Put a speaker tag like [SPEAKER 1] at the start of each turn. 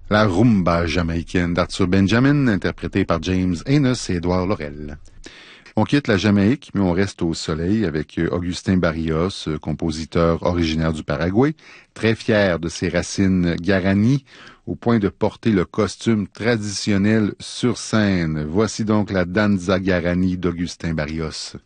[SPEAKER 1] La rumba jamaïcaine d'Arthur Benjamin, interprétée par James Enos et Édouard Laurel. On quitte la Jamaïque, mais on reste au soleil avec Augustin Barrios, compositeur originaire du Paraguay, très fier de ses racines guarani, au point de porter le costume traditionnel sur scène. Voici donc la danza guarani d'Augustin Barrios.